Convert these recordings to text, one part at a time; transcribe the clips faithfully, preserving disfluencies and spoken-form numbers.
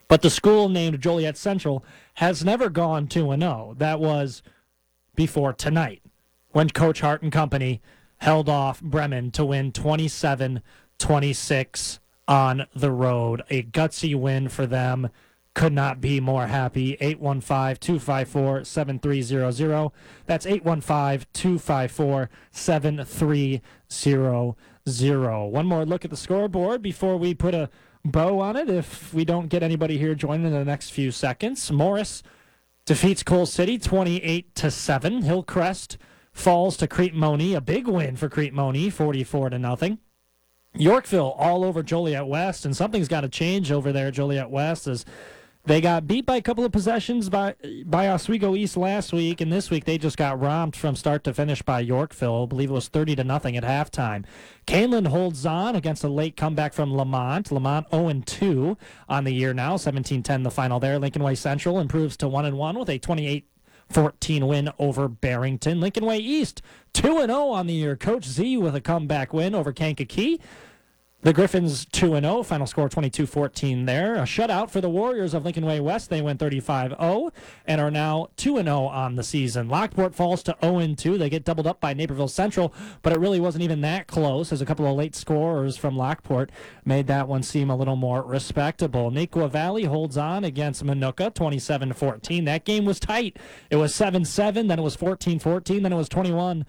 But the school named Joliet Central has never gone two and oh. That was before tonight, when Coach Hart and company held off Bremen to win twenty-seven twenty-six on the road. A gutsy win for them. Could not be more happy. eight one five, two five four, seven three zero zero. That's eight one five, two five four, seven three zero zero. One more look at the scoreboard before we put a bow on it if we don't get anybody here joining in the next few seconds. Morris defeats Coal City twenty-eight to seven. Hillcrest falls to Crete Money. A big win for Crete Money, forty-four to nothing. Yorkville all over Joliet West, and something's got to change over there at Joliet West as they got beat by a couple of possessions by by Oswego East last week, and this week they just got romped from start to finish by Yorkville. I believe it was thirty to nothing at halftime. Caneland holds on against a late comeback from Lamont. Lamont oh and two on the year now, seventeen ten the final there. Lincoln Way Central improves to one and one with a twenty-eight fourteen win over Barrington. Lincoln Way East two and oh on the year. Coach Z with a comeback win over Kankakee. The Griffins two and oh, final score twenty-two fourteen there. A shutout for the Warriors of Lincoln Way West. They win thirty-five oh and are now two and oh on the season. Lockport falls to oh and two. They get doubled up by Naperville Central, but it really wasn't even that close as a couple of late scorers from Lockport made that one seem a little more respectable. Nequa Valley holds on against Minooka twenty-seven fourteen. That game was tight. It was seven seven, then it was fourteen fourteen, then it was twenty-one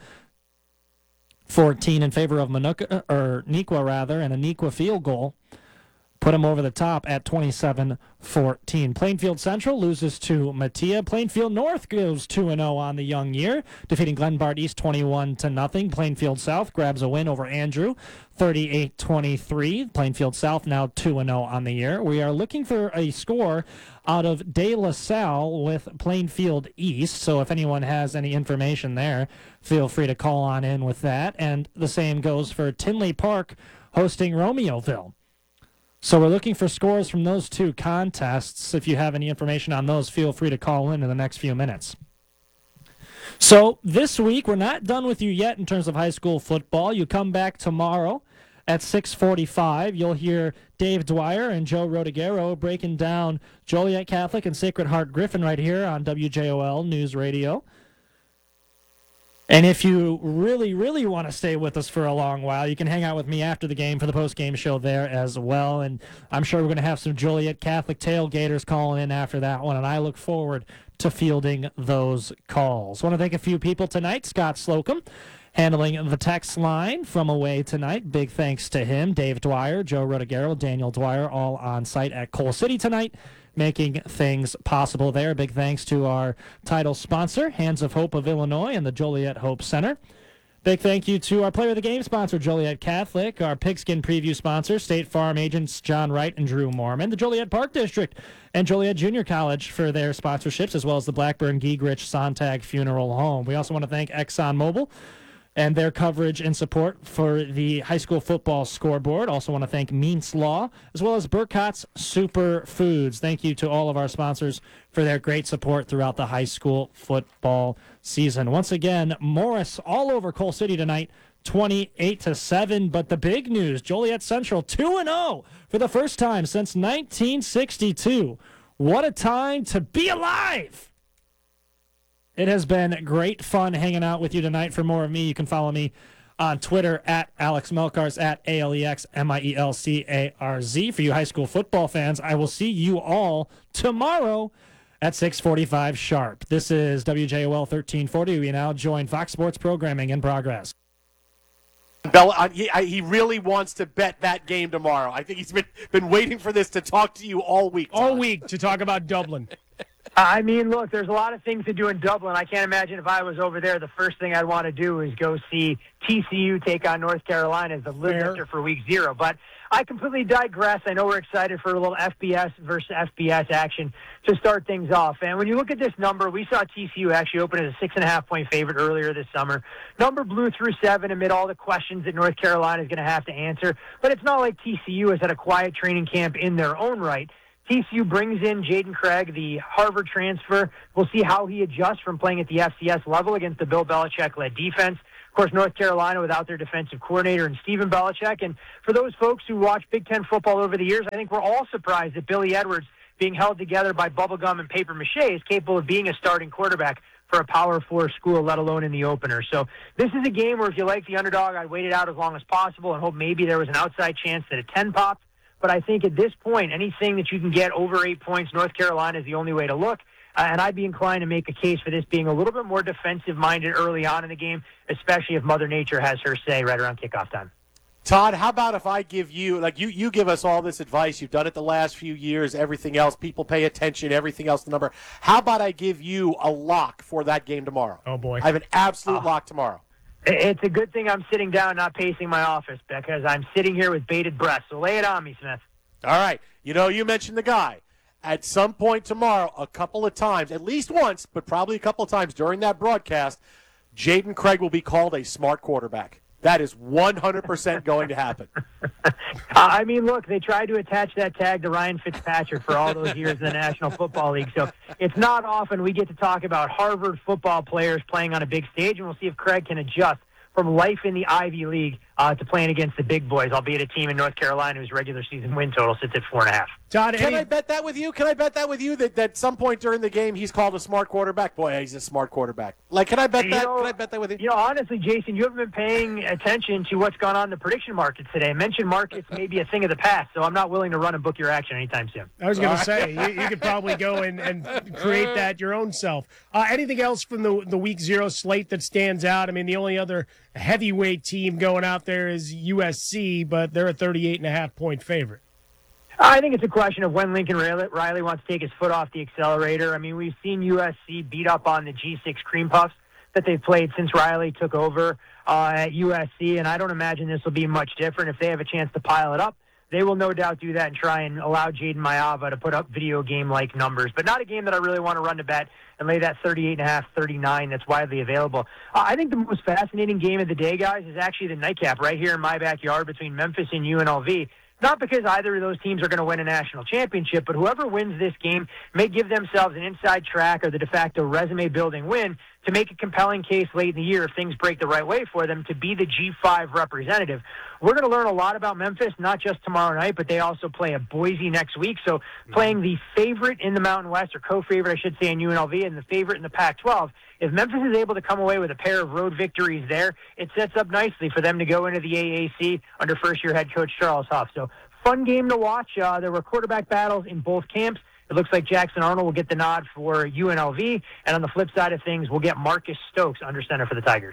fourteen in favor of Minooka, or Nequa rather, and a Nequa field goal put them over the top at twenty-seven fourteen. Plainfield Central loses to Matia. Plainfield North goes two and oh on the young year, defeating Glenbard East twenty-one to nothing. Plainfield South grabs a win over Andrew, thirty-eight twenty-three. Plainfield South now two and oh on the year. We are looking for a score out of De La Salle with Plainfield East, so if anyone has any information there, feel free to call on in with that. And the same goes for Tinley Park hosting Romeoville. So we're looking for scores from those two contests. If you have any information on those, feel free to call in in the next few minutes. So this week, we're not done with you yet in terms of high school football. You come back tomorrow at six forty-five. You'll hear Dave Dwyer and Joe Rodiguero breaking down Joliet Catholic and Sacred Heart Griffin right here on W J O L News Radio. And if you really, really want to stay with us for a long while, you can hang out with me after the game for the post-game show there as well. And I'm sure we're going to have some Joliet Catholic tailgaters calling in after that one, and I look forward to fielding those calls. I want to thank a few people tonight. Scott Slocum handling the text line from away tonight. Big thanks to him. Dave Dwyer, Joe Rodiguero, Daniel Dwyer, all on site at Coal City tonight, making things possible there. Big thanks to our title sponsor, Hands of Hope of Illinois and the Joliet Hope Center. Big thank you to our player of the game sponsor, Joliet Catholic, our pigskin preview sponsor, State Farm agents John Wright and Drew Mormon, the Joliet Park District and Joliet Junior College for their sponsorships, as well as the Blackburn Giegrich Sontag Funeral Home. We also want to thank ExxonMobil and their coverage and support for the high school football scoreboard. Also want to thank Means Law, as well as Burkott's Super Foods. Thank you to all of our sponsors for their great support throughout the high school football season. Once again, Morris all over Coal City tonight, twenty-eight to seven. But the big news, Joliet Central two and oh for the first time since nineteen sixty-two. What a time to be alive! It has been great fun hanging out with you tonight. For more of me, you can follow me on Twitter at Alex Melcars, at A L E X M I E L C A R Z. For you high school football fans, I will see you all tomorrow at six forty-five sharp. This is W J O L thirteen forty. We now join Fox Sports programming in progress. Bella, uh, he, I, he really wants to bet that game tomorrow. I think he's been, been waiting for this to talk to you all week. Todd. All week to talk about Dublin. I mean, look, there's a lot of things to do in Dublin. I can't imagine if I was over there, the first thing I'd want to do is go see T C U take on North Carolina as the limiter for week zero. But I completely digress. I know we're excited for a little F B S versus F B S action to start things off. And when you look at this number, we saw T C U actually open as a six and a half point favorite earlier this summer. Number blew through seven amid all the questions that North Carolina is going to have to answer. But it's not like T C U has had a quiet training camp in their own right. T C U brings in Jaden Craig, the Harvard transfer. We'll see how he adjusts from playing at the F C S level against the Bill Belichick-led defense. Of course, North Carolina without their defensive coordinator and Stephen Belichick. And for those folks who watch Big Ten football over the years, I think we're all surprised that Billy Edwards being held together by bubble gum and paper mache is capable of being a starting quarterback for a Power Four school, let alone in the opener. So this is a game where if you like the underdog, I'd wait it out as long as possible and hope maybe there was an outside chance that a ten popped. But I think at this point, anything that you can get over eight points, North Carolina is the only way to look. Uh, and I'd be inclined to make a case for this being a little bit more defensive-minded early on in the game, especially if Mother Nature has her say right around kickoff time. Todd, how about if I give you, like you, you give us all this advice. You've done it the last few years, everything else. People pay attention, everything else, the number. How about I give you a lock for that game tomorrow? Oh, boy. I have an absolute Oh. lock tomorrow. It's a good thing I'm sitting down, not pacing my office, because I'm sitting here with bated breath. So lay it on me, Smith. All right. You know, you mentioned the guy. At some point tomorrow, a couple of times, at least once, but probably a couple of times during that broadcast, Jaden Craig will be called a smart quarterback. That is one hundred percent going to happen. Uh, I mean, look, they tried to attach that tag to Ryan Fitzpatrick for all those years in the National Football League. So it's not often we get to talk about Harvard football players playing on a big stage, and we'll see if Craig can adjust from life in the Ivy League uh, to playing against the big boys, albeit a team in North Carolina whose regular season win total sits at four and a half. Todd, Can any, I bet that with you? Can I bet that with you that, that at some point during the game he's called a smart quarterback? Boy, he's a smart quarterback. Like, can I bet You that? know- Can I bet that with you? You know, honestly, Jason, you haven't been paying attention to what's gone on in the prediction markets today. Mention markets may be a thing of the past, so I'm not willing to run and book your action anytime soon. I was going to say, you, you could probably go and, and create that your own self. Uh, anything else from the the week zero slate that stands out? I mean, the only other heavyweight team going out there is U S C, but they're a thirty-eight and a half point favorite. I think it's a question of when Lincoln Riley, Riley wants to take his foot off the accelerator. I mean, we've seen U S C beat up on the G six Cream Puffs that they've played since Riley took over uh, at U S C, and I don't imagine this will be much different. If they have a chance to pile it up, they will no doubt do that and try and allow Jaden Mayava to put up video game-like numbers, but not a game that I really want to run to bet and lay that thirty-eight and a half, thirty-nine that's widely available. Uh, I think the most fascinating game of the day, guys, is actually the nightcap right here in my backyard between Memphis and U N L V. Not because either of those teams are going to win a national championship, but whoever wins this game may give themselves an inside track or the de facto resume-building win to make a compelling case late in the year if things break the right way for them to be the G five representative. We're going to learn a lot about Memphis, not just tomorrow night, but they also play at Boise next week. So playing the favorite in the Mountain West, or co-favorite, I should say, in U N L V, and the favorite in the Pac twelve, if Memphis is able to come away with a pair of road victories there, it sets up nicely for them to go into the A A C under first-year head coach Charles Huff. So fun game to watch. Uh, there were quarterback battles in both camps. It looks like Jackson Arnold will get the nod for U N L V, and on the flip side of things, we'll get Marcus Stokes under center for the Tigers.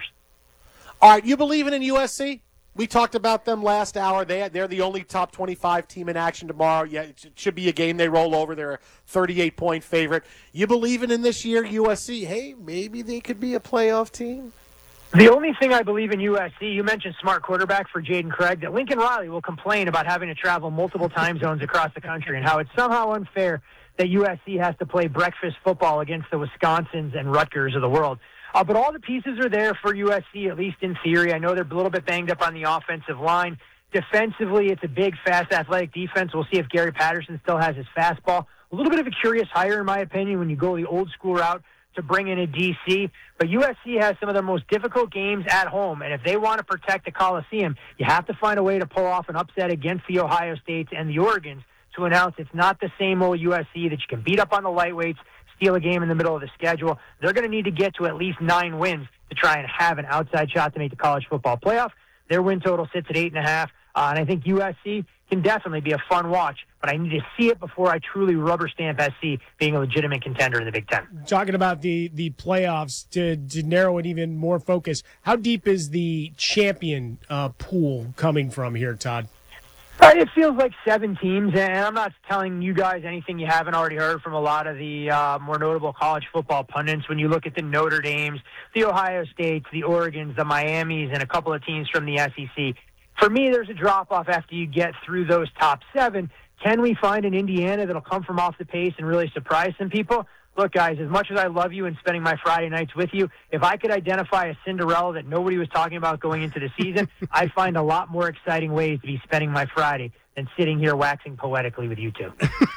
All right, you believing in U S C? We talked about them last hour. They, they're the only top twenty-five team in action tomorrow. Yeah, it should be a game they roll over. They're a thirty-eight point favorite. You believing in this year, U S C? Hey, maybe they could be a playoff team? The only thing I believe in U S C, you mentioned smart quarterback for Jaden Craig, that Lincoln Riley will complain about having to travel multiple time zones across the country and how it's somehow unfair that U S C has to play breakfast football against the Wisconsins and Rutgers of the world. Uh, but all the pieces are there for U S C, at least in theory. I know they're a little bit banged up on the offensive line. Defensively, it's a big, fast, athletic defense. We'll see if Gary Patterson still has his fastball. A little bit of a curious hire, in my opinion, when you go the old school route to bring in a D C. But U S C has some of the most difficult games at home, and if they want to protect the Coliseum, you have to find a way to pull off an upset against the Ohio States and the Oregons to announce it's not the same old U S C that you can beat up on the lightweights, steal a game in the middle of the schedule. They're going to need to get to at least nine wins to try and have an outside shot to make the college football playoff. Their win total sits at eight and a half, uh, and I think U S C can definitely be a fun watch, but I need to see it before I truly rubber stamp S C being a legitimate contender in the Big Ten. Talking about the, the playoffs, to, to narrow it even more focus, how deep is the champion uh, pool coming from here, Todd? Uh, it feels like seven teams, and I'm not telling you guys anything you haven't already heard from a lot of the uh, more notable college football pundits. When you look at the Notre Dames, the Ohio States, the Oregons, the Miamis, and a couple of teams from the S E C, for me, there's a drop-off after you get through those top seven. Can we find an Indiana that'll come from off the pace and really surprise some people? Look, guys, as much as I love you and spending my Friday nights with you, if I could identify a Cinderella that nobody was talking about going into the season, I'd find a lot more exciting ways to be spending my Friday than sitting here waxing poetically with you two.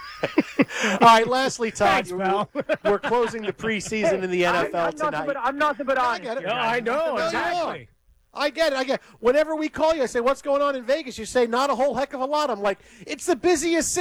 All right, lastly, Todd, Thanks, we're, pal. we're closing the preseason in the N F L I, I'm tonight. nothing but, I'm nothing but honest. get it. here, No, guys. I know, No, you exactly. are. I get it. I get it. Whenever we call you, I say, what's going on in Vegas? You say, not a whole heck of a lot. I'm like, it's the busiest city.